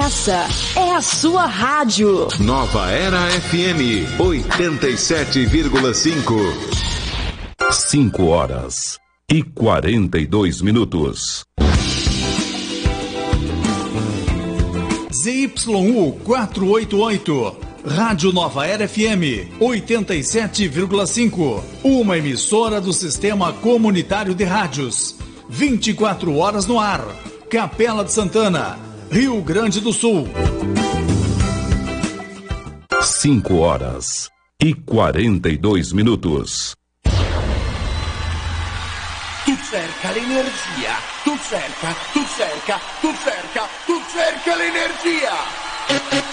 Essa é a sua rádio. Nova Era FM 87,5. 5h42. ZYU 488, Rádio Nova Era FM 87,5. Uma emissora do Sistema Comunitário de Rádios. 24 horas no ar. Capela de Santana, Rio Grande do Sul. 5h42. Tu cerca l'energia, tu cerca l'energia.